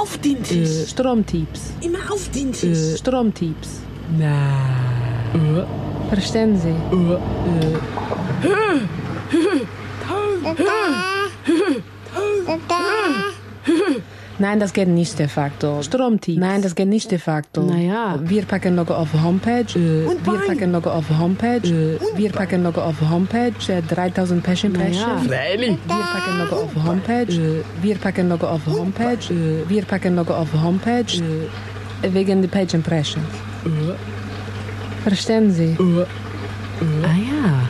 auf den Tisch. Stromtipps. Immer auf den Tisch. Stromtipps. Na. Verstehen Sie? Nein, das geht nicht de facto. Stromtipps. Nein, das geht nicht de facto. Naja. Wir packen Logo auf Homepage. Wir packen Logo auf Homepage. Wir packen Logo auf Homepage. 3000 Passion. Freilich. Wir packen Logo auf Homepage. Wir packen Logo auf Homepage. Wir packen Logo auf Homepage. Wegen der Page Impression. Verstehen Sie? Ah ja.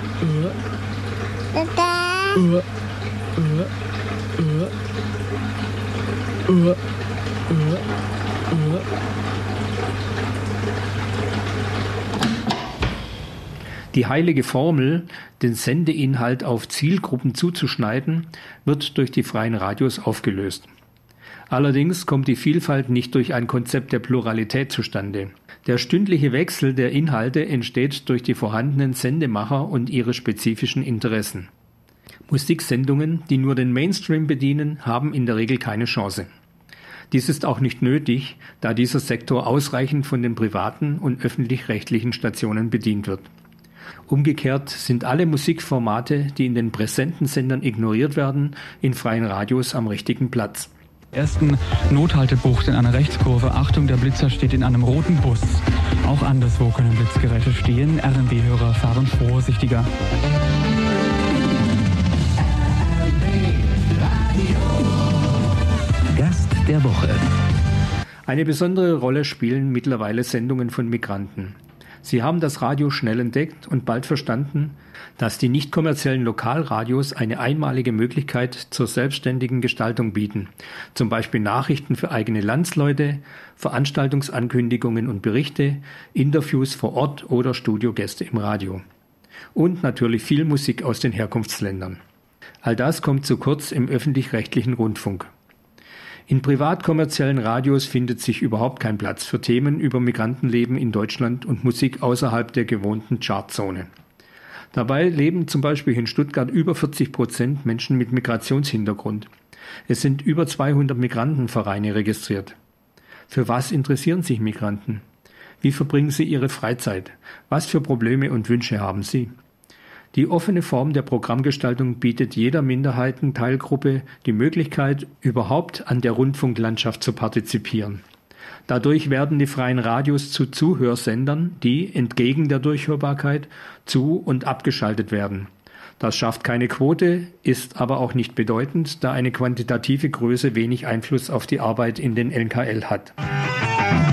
Die heilige Formel, den Sendeinhalt auf Zielgruppen zuzuschneiden, wird durch die freien Radios aufgelöst. Allerdings kommt die Vielfalt nicht durch ein Konzept der Pluralität zustande. Der stündliche Wechsel der Inhalte entsteht durch die vorhandenen Sendemacher und ihre spezifischen Interessen. Musiksendungen, die nur den Mainstream bedienen, haben in der Regel keine Chance. Dies ist auch nicht nötig, da dieser Sektor ausreichend von den privaten und öffentlich-rechtlichen Stationen bedient wird. Umgekehrt sind alle Musikformate, die in den präsenten Sendern ignoriert werden, in freien Radios am richtigen Platz. Ersten Nothaltebucht in einer Rechtskurve. Achtung, der Blitzer steht in einem roten Bus. Auch anderswo können Blitzgeräte stehen. RNW-Hörer fahren vorsichtiger. Gast der Woche. Eine besondere Rolle spielen mittlerweile Sendungen von Migranten. Sie haben das Radio schnell entdeckt und bald verstanden, dass die nicht kommerziellen Lokalradios eine einmalige Möglichkeit zur selbstständigen Gestaltung bieten. Zum Beispiel Nachrichten für eigene Landsleute, Veranstaltungsankündigungen und Berichte, Interviews vor Ort oder Studiogäste im Radio. Und natürlich viel Musik aus den Herkunftsländern. All das kommt zu kurz im öffentlich-rechtlichen Rundfunk. In privat-kommerziellen Radios findet sich überhaupt kein Platz für Themen über Migrantenleben in Deutschland und Musik außerhalb der gewohnten Chartzone. Dabei leben zum Beispiel in Stuttgart über 40% Menschen mit Migrationshintergrund. Es sind über 200 Migrantenvereine registriert. Für was interessieren sich Migranten? Wie verbringen sie ihre Freizeit? Was für Probleme und Wünsche haben sie? Die offene Form der Programmgestaltung bietet jeder Minderheitenteilgruppe die Möglichkeit, überhaupt an der Rundfunklandschaft zu partizipieren. Dadurch werden die freien Radios zu Zuhörsendern, die, entgegen der Durchhörbarkeit, zu- und abgeschaltet werden. Das schafft keine Quote, ist aber auch nicht bedeutend, da eine quantitative Größe wenig Einfluss auf die Arbeit in den NKL hat.